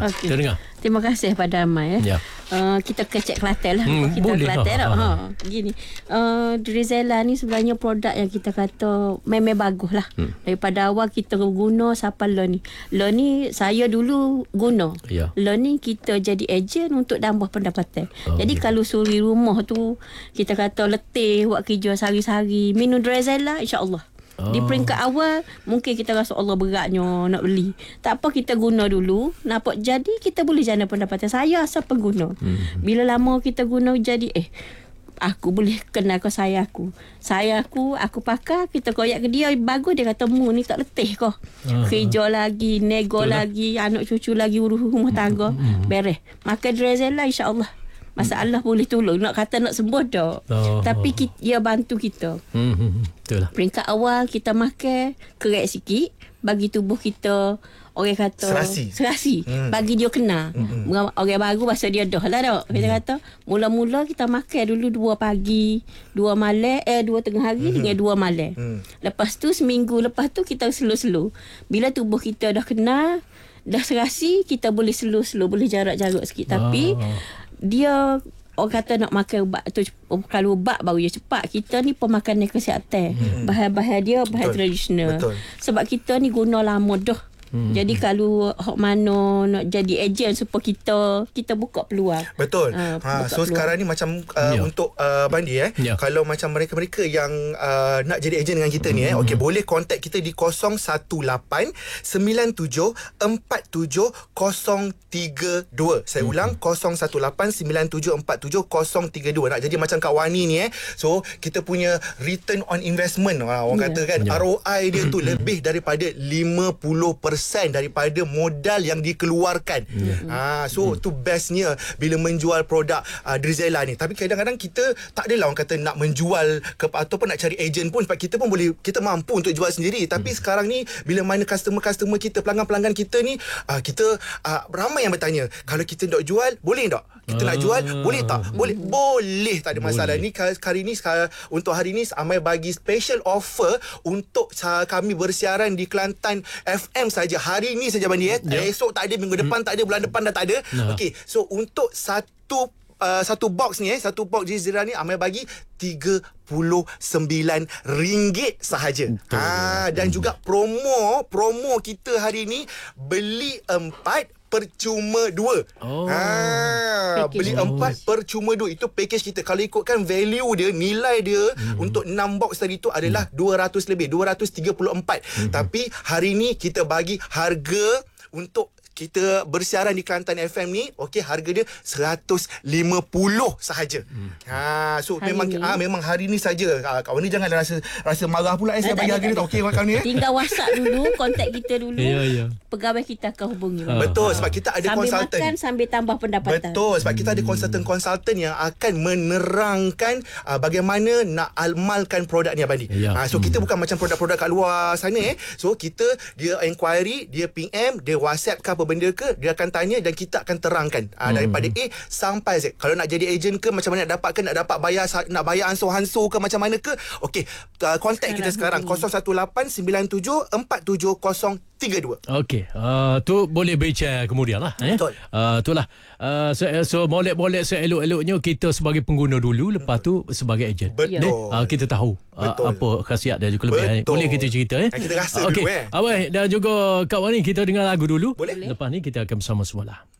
Okey. Kita dengar. Terima kasih pada Amai. Ya. Kita kecek Kelantan lah. Kita boleh. Kelantan lah. Gini. Drizella ni sebenarnya produk yang kita kata memang bagus lah. Daripada awal kita guna sampai lo ni. Lo ni saya dulu guna. Ya. Lo ni kita jadi ejen untuk tambah pendapatan. Jadi kalau suri rumah tu kita kata letih buat kerja sehari-hari, minum Drizella insya-Allah. Di peringkat awal mungkin kita rasa Allah beratnya nak beli. Tak apa, kita guna dulu. Nampak jadi kita boleh jana pendapatan. Saya asal pengguna. Bila lama kita guna jadi aku boleh kenal ke saya aku. Aku pakai, kita koyak ke dia, bagus, dia kata mu ni tak letih kau. Kerja lagi, nego lagi, anak cucu lagi, urus rumah tangga, beres. Makan Drizella insya-Allah. Masalah boleh tolong. Nak kata nak sembuh tak. Tapi dia bantu kita. Betul lah. Peringkat awal kita makan kerek sikit, bagi tubuh kita orang kata serasi. Bagi dia kena. Orang baru bahasa dia dah lah tak. Kita kata mula-mula kita makan dulu 2 pagi, 2 malam, 2 tengah hari dengan 2 malam. Lepas tu seminggu lepas tu kita slow-slow. Bila tubuh kita dah kena, dah serasi, kita boleh slow-slow, boleh jarak-jarak sikit. Tapi dia orang kata nak makan ubat tu, kalau ubat baru dia cepat. Kita ni pemakanan kesihatan. Bahan-bahan dia bahan tradisional. Sebab kita ni guna lama dah. Jadi kalau hok mana nak jadi ejen supaya kita buka peluang. Betul. Buka So peluang. sekarang ni macam untuk Bandi kalau macam mereka-mereka yang nak jadi ejen dengan kita ni okey, boleh contact kita di 018 97 47 032. Saya ulang 018 97 47 032. Nak jadi macam Kak Wani ni so kita punya return on investment orang kata kan, ROI dia tu lebih daripada 50% daripada modal yang dikeluarkan. So tu bestnya bila menjual produk Drizella ni. Tapi kadang-kadang kita tak adalah orang kata nak menjual ataupun nak cari ejen pun, sebab kita pun boleh, kita mampu untuk jual sendiri. Tapi sekarang ni bila mana customer-customer kita, pelanggan-pelanggan kita ni kita ramai yang bertanya, kalau kita nak jual boleh tak? Kita nak jual boleh tak? Boleh, tak ada masalah. Ni untuk hari ni Amai bagi special offer untuk kami bersiaran di Kelantan FM saja. Hari ni saja Bandi esok tak ada, minggu depan tak ada, bulan depan dah tak ada. Okey, so untuk satu box ni satu box Drizella ni Amai bagi RM39 sahaja. Dan juga promo kita hari ni beli 4 percuma 2. Beli 4 percuma 2. Itu package kita. Kalau ikutkan value dia, nilai dia untuk 6 box tadi tu adalah 200 lebih, 234. Tapi hari ni kita bagi harga untuk kita bersiaran di Kelantan FM ni, okey, harga dia 150 sahaja. So hari memang hari ni saja. Kawan ni jangan rasa marah pula saya bagi harga ni tak okey kawan ni. Tinggal WhatsApp dulu, kontak kita dulu. Pegawai kita akan hubungi. Betul, sebab kita ada konsultan. Sambil makan, sambil tambah pendapatan. Betul, sebab kita ada konsultan yang akan menerangkan bagaimana nak amalkan produk ni Abang. So kita bukan macam produk-produk kat luar sana So dia inquiry, dia PM, dia WhatsApp ke apa benda ke, dia akan tanya dan kita akan terangkan daripada A sampai Z. Kalau nak jadi ejen ke, macam mana nak dapatkan, nak bayar ansur-hansur ke, macam mana ke, okey, contact kita sekarang 018 97 47 032. Okey, tu boleh berbicara kemudian lah. Betul. Itulah. So molek-molek seelok-eloknya kita sebagai pengguna dulu, lepas tu sebagai ejen. Betul. Kita tahu apa khasiat dan juga kelebihan. Boleh kita cerita kita rasa dulu Abang dan juga Kak Wani, kita dengar lagu dulu. Boleh. Lepas ni kita akan bersama semula.